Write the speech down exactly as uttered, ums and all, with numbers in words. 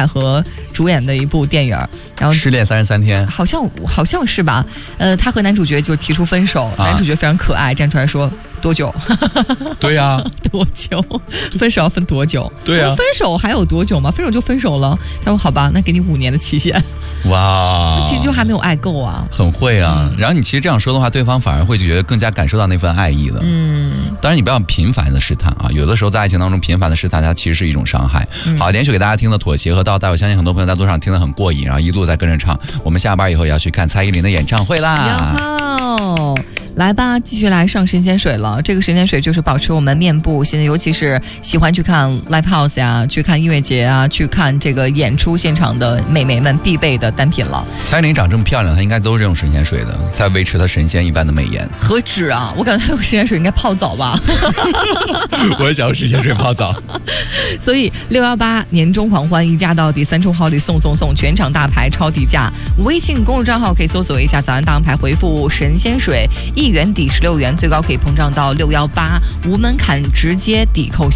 百合主演的一部电影，然后失恋三十三天， 好像好像是吧？呃，他和男主角就提出分手，啊、男主角非常可爱，站出来说多久？ 对呀、啊， 多久？分手要分多久？ 对呀、啊， 分手还有多久吗？分手就分手了。他说好吧，那给你五年的期限。 哇， 其实就还没有爱够啊， 很会啊。嗯、然后你其实这样说的话，对方反而会觉得更加感受到那份爱意的。嗯，当然你不要频繁的试探啊，有的时候在爱情当中频繁的试探，它其实是一种伤害。嗯、好，连续给大家听的妥协和倒带，我相信很多朋友在路上听得很过瘾，然后一路在跟着唱。我们下班以后也要去看蔡依林的演唱会啦。 来吧，继续来上神仙水了。这个神仙水就是保持我们面部，现在尤其是喜欢去看 live house 呀、去看音乐节啊、去看这个演出现场的美眉们必备的单品了。 蔡依林长这么漂亮，她应该都是用神仙水的，才维持她神仙一般的美颜。 何止啊！我感觉她用神仙水应该泡澡吧。 我也想用神仙水泡澡。 所以六幺八年终狂欢，一价到底，三重好礼送送送，全场大牌超低价。微信公众账号可以搜索一下早安大王牌，回复神仙水，一元抵十六元，最高可以膨胀到六幺八，无门槛直接抵扣。